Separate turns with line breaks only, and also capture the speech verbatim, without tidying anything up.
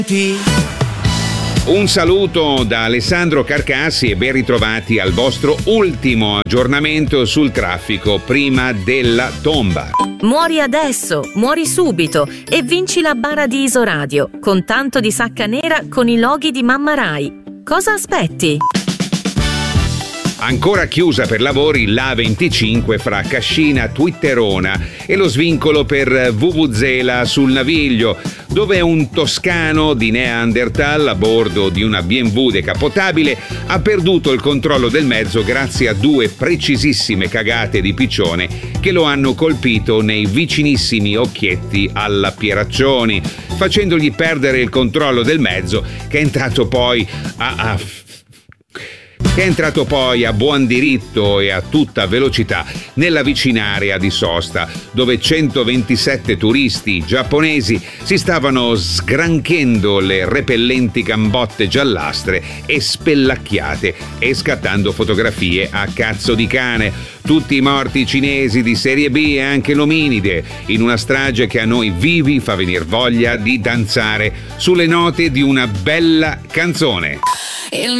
Un saluto da Alessandro Carcassi e ben ritrovati al vostro ultimo aggiornamento sul traffico prima della tomba.
Muori adesso, muori subito e vinci la bara di Isoradio con tanto di sacca nera con i loghi di Mamma Rai. Cosa aspetti?
Ancora chiusa per lavori l'A venticinque fra Cascina Twitterona e lo svincolo per Vuvuzela sul Naviglio, dove un toscano di Neanderthal a bordo di una B M W decapotabile ha perduto il controllo del mezzo grazie a due precisissime cagate di piccione che lo hanno colpito nei vicinissimi occhietti alla Pieraccioni, facendogli perdere il controllo del mezzo che è entrato poi a... a che è entrato poi a buon diritto e a tutta velocità nella vicina area di sosta, dove centoventisette turisti giapponesi si stavano sgranchendo le repellenti gambotte giallastre e spellacchiate e scattando fotografie a cazzo di cane. Tutti i morti cinesi di serie B e anche l'ominide, in una strage che a noi vivi fa venir voglia di danzare sulle note di una bella canzone.
Il